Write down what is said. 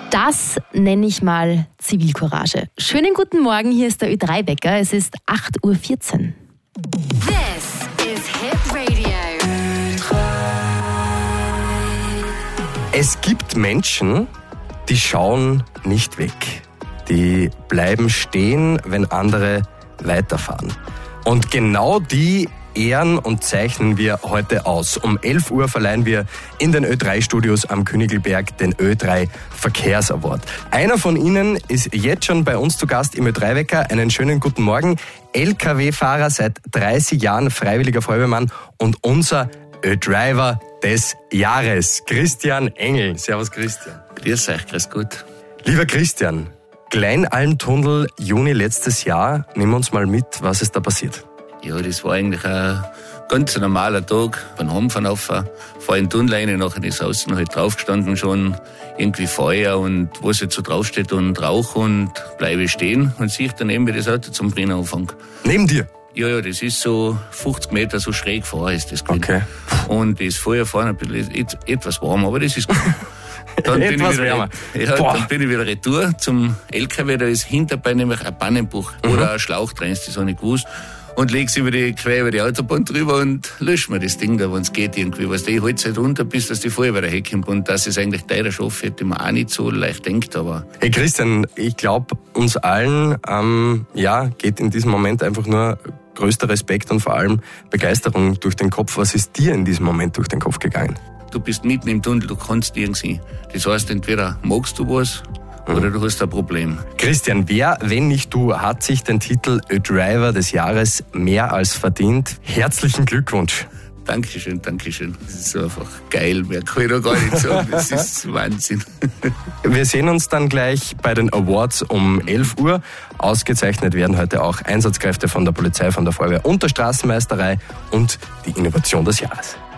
Das nenne ich mal Zivilcourage. Schönen guten Morgen, hier ist der Ö3-Wecker. Es ist 8.14 Uhr. This is Hit Radio. Es gibt Menschen, die schauen nicht weg. Die bleiben stehen, wenn andere weiterfahren. Und genau die ehren und zeichnen wir heute aus. Um 11 Uhr verleihen wir in den Ö3-Studios am Königelberg den Ö3 Verkehrsaward. Einer von ihnen ist jetzt schon bei uns zu Gast im Ö3-Wecker. Einen schönen guten Morgen. LKW-Fahrer, seit 30 Jahren freiwilliger Feuerwehrmann und unser Ö-Driver des Jahres, Christian Engel. Servus Christian. Grüß euch, grüß Gott. Lieber Christian, Kleinalmtunnel, Juni letztes Jahr. Nimm uns mal mit, was ist da passiert? Ja, das war eigentlich ein ganz normaler Tag. Beim Heimfahren auf, fahre in die Tunnel rein, nachher ist außen halt draufgestanden schon, irgendwie Feuer und was jetzt so draufsteht und Rauch und bleibe stehen und sehe daneben, wie das Auto zum Brennen anfängt. Neben dir? Ja, das ist so 50 Meter so schräg vor, ist das gewesen. Okay. Und das Feuer vorne ein bisschen etwas warm, aber das ist gut. Dann bin ich wieder retour zum LKW, da ist hinterbei nämlich ein Pannenbuch oder ein Schlauch drin, das habe ich gewusst. Und leg's quer über die Autobahn drüber und lösch mir das Ding da, wenn's geht irgendwie. Weißt du, ich halt's halt runter, bis dass die Feuerwehr herkommt. Und dass es eigentlich teurer Schaff hätte man auch nicht so leicht denkt, aber... Hey Christian, ich glaube, uns allen, geht in diesem Moment einfach nur größter Respekt und vor allem Begeisterung durch den Kopf. Was ist dir in diesem Moment durch den Kopf gegangen? Du bist mitten im Tunnel, du kannst nirgends hin. Das heißt, entweder magst du was, oder du hast ein Problem. Christian, wer, wenn nicht du, hat sich den Titel Ö-Driver des Jahres mehr als verdient? Herzlichen Glückwunsch. Dankeschön, Dankeschön. Das ist so einfach geil, mehr kann ich da gar nicht sagen. Das ist Wahnsinn. Wir sehen uns dann gleich bei den Awards um 11 Uhr. Ausgezeichnet werden heute auch Einsatzkräfte von der Polizei, von der Feuerwehr und der Straßenmeisterei und die Innovation des Jahres.